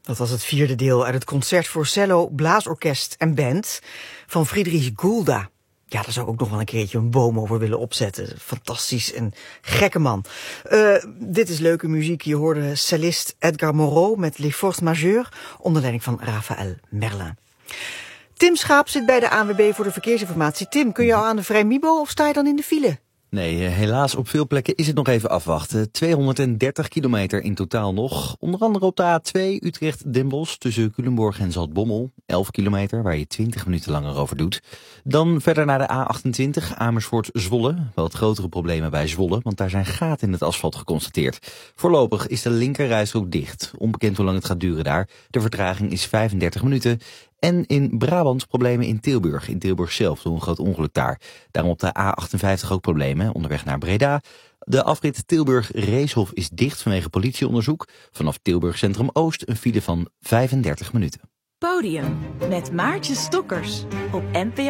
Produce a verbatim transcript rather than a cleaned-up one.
Dat was het vierde deel uit het concert voor cello, blaasorkest en band van Friedrich Gulda. Ja, daar zou ik ook nog wel een keertje een boom over willen opzetten. Fantastisch, een gekke man. Uh, dit is leuke muziek. Je hoorde cellist Edgar Moreau met Les Forces Majeures onder leiding van Raphaël Merlin. Tim Schaap zit bij de A N W B voor de verkeersinformatie. Tim, kun je al aan de Vrijmibo of sta je dan in de file? Nee, helaas op veel plekken is het nog even afwachten. tweehonderddertig kilometer in totaal nog. Onder andere op de A twee Utrecht-Den Bosch tussen Culemborg en Zaltbommel. elf kilometer, waar je twintig minuten langer over doet. Dan verder naar de A achtentwintig Amersfoort-Zwolle. Wel wat grotere problemen bij Zwolle, want daar zijn gaten in het asfalt geconstateerd. Voorlopig is de linkerrijstrook dicht. Onbekend hoe lang het gaat duren daar. De vertraging is vijfendertig minuten. En in Brabant problemen in Tilburg. In Tilburg zelf door een groot ongeluk daar. Daarom op de A achtenvijftig ook problemen. Onderweg naar Breda. De afrit Tilburg-Reeshof is dicht vanwege politieonderzoek. Vanaf Tilburg Centrum Oost een file van vijfendertig minuten. Podium met Maartje Stokkers op N P O.